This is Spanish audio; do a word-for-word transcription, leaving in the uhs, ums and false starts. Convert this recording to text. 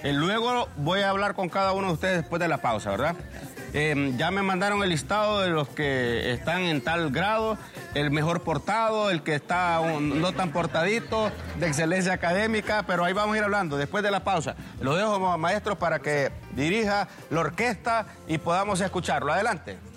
Eh, luego voy a hablar con cada uno de ustedes después de la pausa, ¿verdad? Eh, ya me mandaron el listado de los que están en tal grado, el mejor portado, el que está un, no tan portadito, de excelencia académica, pero ahí vamos a ir hablando después de la pausa. Lo dejo, maestro, para que dirija la orquesta y podamos escucharlo. Adelante.